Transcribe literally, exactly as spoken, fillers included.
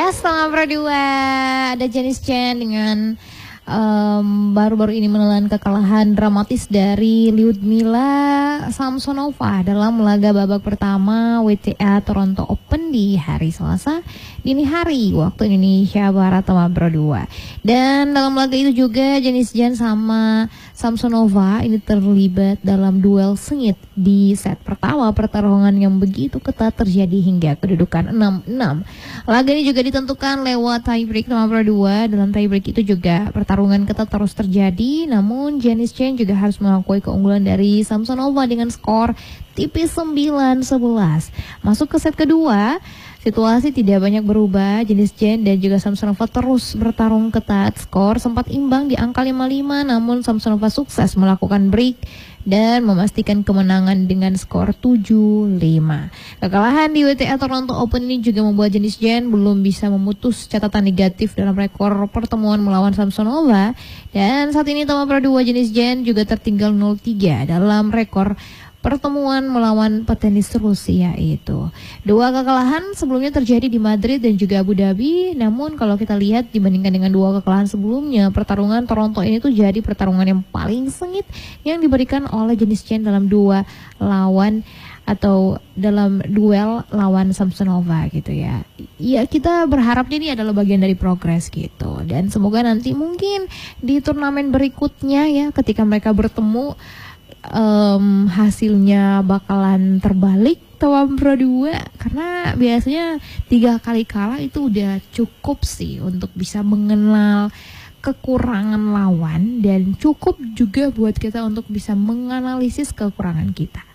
Yes, Tama Pro dua. Ada Janice Chen dengan um, baru-baru ini menelan kekalahan dramatis dari Lyudmila Samsonova dalam laga babak pertama W T A Toronto Open di hari Selasa dini hari waktu Indonesia Barat, Tama Pro dua. Dan dalam laga itu juga Janice Chen sama Samsonova ini terlibat dalam duel sengit di set pertama, pertarungan yang begitu ketat terjadi hingga kedudukan enam enam. Laga ini juga ditentukan lewat tiebreak, Tama Pro dua. Dalam tiebreak itu juga pertarungan ketat terus terjadi, namun Janice Chen juga harus mengakui keunggulan dari Samsonova dengan skor tipis sembilan sebelas. Masuk ke set kedua, situasi tidak banyak berubah. Janice Chen dan juga Samsonova terus bertarung ketat. Skor sempat imbang di angka lima lima, namun Samsonova sukses melakukan break dan memastikan kemenangan dengan skor tujuh lima. Kekalahan di W T A Toronto Open ini juga membuat Janice Chen belum bisa memutus catatan negatif dalam rekor pertemuan melawan Samsonova. Dan saat ini Tama Pro dua Janice Chen juga tertinggal nol tiga dalam rekor pertemuan melawan petenis Rusia itu. Dua kekalahan sebelumnya terjadi di Madrid dan juga Abu Dhabi. Namun kalau kita lihat dibandingkan dengan dua kekalahan sebelumnya, pertarungan Toronto ini tuh jadi pertarungan yang paling sengit yang diberikan oleh Janice Chen dalam dua lawan atau dalam duel lawan Samsonova gitu ya. Ya kita berharap ini adalah bagian dari progres gitu. Dan semoga nanti mungkin di turnamen berikutnya ya ketika mereka bertemu Um, hasilnya bakalan terbalik Tama Pro dua, karena biasanya tiga kali kalah itu udah cukup sih untuk bisa mengenal kekurangan lawan dan cukup juga buat kita untuk bisa menganalisis kekurangan kita.